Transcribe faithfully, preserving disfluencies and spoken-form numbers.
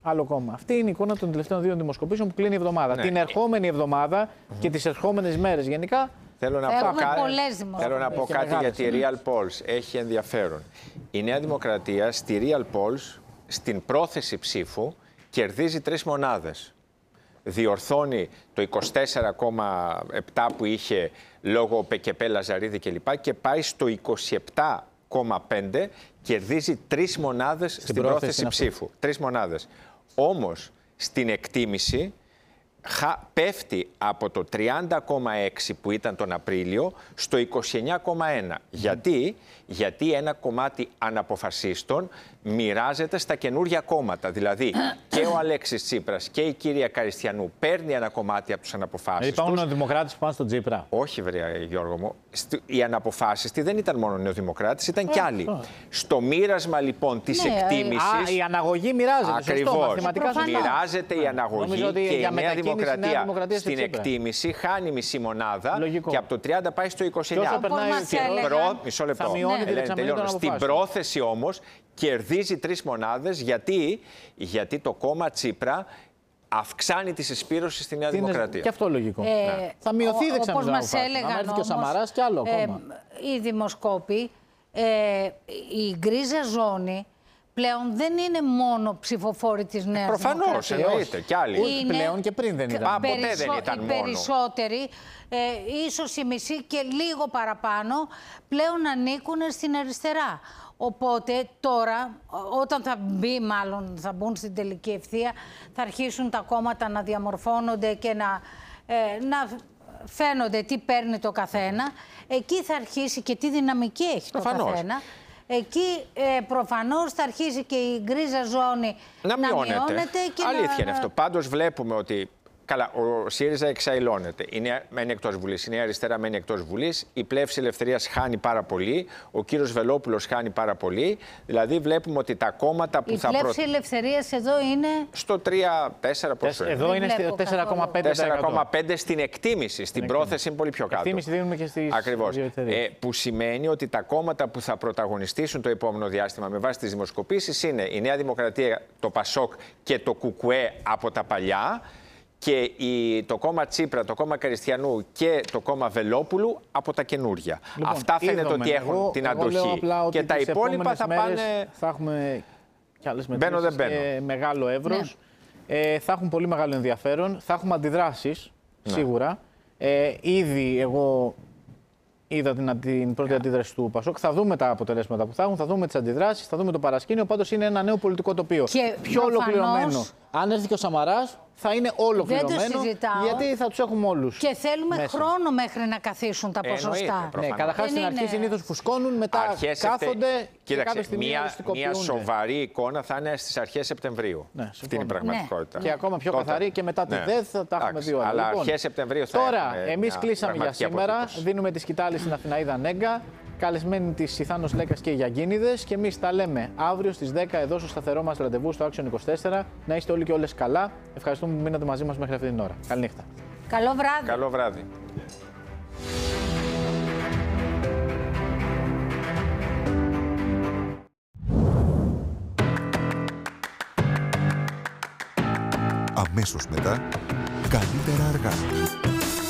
άλλο κόμμα. Αυτή είναι η εικόνα των τελευταίων δύο δημοσκοπήσεων που κλείνει η εβδομάδα. Ναι. Την ερχόμενη εβδομάδα mm-hmm. και τις ερχόμενες μέρες γενικά. Θέλω να, πω, κα... Θέλω να πω κάτι για τη Real Polls. Έχει ενδιαφέρον. Η Νέα Δημοκρατία στη Real Polls, στην πρόθεση ψήφου, κερδίζει τρεις μονάδες. Διορθώνει το είκοσι τέσσερα κόμμα επτά που είχε λόγω Πεκεπέ, Λαζαρίδη κλπ. Και πάει στο είκοσι επτά κόμμα πέντε, κερδίζει τρεις μονάδες στην, στην πρόθεση ψήφου. Τρεις μονάδες. Όμως, στην εκτίμηση, πέφτει από το τριάντα κόμμα έξι που ήταν τον Απρίλιο στο είκοσι εννιά κόμμα ένα. Mm. Γιατί? Γιατί ένα κομμάτι αναποφασίστων μοιράζεται στα καινούργια κόμματα. Δηλαδή και ο Αλέξης Τσίπρας και η κυρία Καριστιανού παίρνει ένα κομμάτι από τους αναποφάσιστους. Υπάρχουν νεοδημοκράτες που πάνε στον Τσίπρα. Όχι, βρε Γιώργο μου. Οι αναποφάσιστοι δεν ήταν μόνο νεοδημοκράτες, ήταν κι άλλοι. Oh. Στο μοίρασμα λοιπόν της ναι, εκτίμησης. Α, η αναγωγή μοιράζεται. Ακριβώς. Μοιράζεται η αναγωγή και η Νέα Δημοκρατία, Δημοκρατία στην εκτίμηση χάνει μισή μονάδα. Λογικό. Και από το τριάντα πάει στο είκοσι εννιά. Προ... Μισό λεπτό. Ναι. Στην πρόθεση όμως κερδίζει τρεις μονάδες. Γιατί? Γιατί το κόμμα Τσίπρα αυξάνει τη συσπήρωση στη Νέα Τι Δημοκρατία. Είναι... Και αυτό λογικό. Ε, ναι. Θα μειωθεί η δεξαμενή. Όπως μας έλεγαν όμως, και ο Σαμαράς και άλλο ε, κόμμα. Οι δημοσκόποι, ε, η γκρίζα ζώνη πλέον δεν είναι μόνο ψηφοφόροι της Νέας Δημοκρατίας. Προφανώς, εννοείται, κι άλλοι. Είναι πλέον και πριν δεν ήταν. Μα ποτέ δεν ήταν οι μόνο. Οι περισσότεροι, ε, ίσως η μισή και λίγο παραπάνω, πλέον ανήκουν στην αριστερά. Οπότε τώρα, όταν θα μπει, μάλλον θα μπουν στην τελική ευθεία, θα αρχίσουν τα κόμματα να διαμορφώνονται και να, ε, να φαίνονται τι παίρνει το καθένα. Εκεί θα αρχίσει και τι δυναμική έχει Προφανώς. το καθένα. Εκεί ε, προφανώς θα αρχίσει και η γκρίζα ζώνη να, να μειώνεται. μειώνεται και Αλήθεια να... είναι αυτό. Πάντως βλέπουμε ότι καλά, ο ΣΥΡΙΖΑ εξαϊλώνεται. Είναι, μένει εκτός Βουλής. Η Νέα Αριστερά μένει εκτός Βουλής. Η Πλεύση Ελευθερίας χάνει πάρα πολύ. Ο κύριος Βελόπουλος χάνει πάρα πολύ. Δηλαδή βλέπουμε ότι τα κόμματα που η θα... Η Πλεύση προ... Ελευθερίας εδώ είναι... Στο τρία τέσσερα πόσο είναι. Εδώ είναι στο τέσσερα κόμμα πέντε. τέσσερα κόμμα πέντε στην εκτίμηση. Στην πρόθεση είναι πολύ πιο κάτω. Εκτίμηση δίνουμε και στις... Ακριβώς. Ε, που σημαίνει ότι τα κόμματα που θα πρωταγωνιστήσουν το επόμενο διάστημα με βάση τις δημοσκοπήσεις είναι η Νέα Δημοκρατία, το Πασόκ και το Κουκουέ από τα παλιά. Και η, το κόμμα Τσίπρα, το κόμμα Καριστιανού και το κόμμα Βελόπουλου από τα καινούρια. Λοιπόν, αυτά φαίνεται είδαμε. ότι έχουν εγώ, την αντοχή. Και τα υπόλοιπα θα πάνε... Θα έχουμε κι άλλες μετρήσεις και μεγάλο εύρος. Ναι. Ε, θα έχουν πολύ μεγάλο ενδιαφέρον. Θα έχουμε αντιδράσεις, ναι. σίγουρα. Ε, ήδη εγώ είδα την, την πρώτη yeah. αντίδραση του Πασόκ. Θα δούμε τα αποτελέσματα που θα έχουν, θα δούμε τις αντιδράσεις, θα δούμε το παρασκήνιο. Πάντως είναι ένα νέο πολιτικό τοπίο. Και πιο προφανώς... ολοκληρωμένο. Αν έρθει και ο Σαμαράς, θα είναι ολοκληρωμένο, γιατί θα τους έχουμε όλους. Και θέλουμε μέσα. χρόνο μέχρι να καθίσουν τα ποσοστά. Ναι, καταρχάς στην αρχή συνήθως φουσκώνουν, μετά αρχές κάθονται ευτε... και κάποια στιγμή μια, μια σοβαρή εικόνα θα είναι στις αρχές Σεπτεμβρίου. Ναι, αυτή είναι η πραγματικότητα. Ναι. Και ακόμα πιο Τότε. καθαρή και μετά τη ναι. ΔΕΔ θα τα έχουμε δει όλα. Αλλά λοιπόν, αρχές Σεπτεμβρίου θα Τώρα, εμείς κλείσαμε για σήμερα. Δίνουμε τη σκητάλη στην Αθηναίδα Νέγκα. Καλεσμένοι της Ιθάνος Λέκας και οι Γιαγγίνιδες. Και εμείς τα λέμε αύριο στις δέκα εδώ στο σταθερό μας ραντεβού στο Action είκοσι τέσσερα. Να είστε όλοι και όλες καλά. Ευχαριστούμε που μείνατε μαζί μας μέχρι αυτή την ώρα. Καληνύχτα. Καλό βράδυ. Καλό βράδυ. Αμέσως μετά, καλύτερα αργά.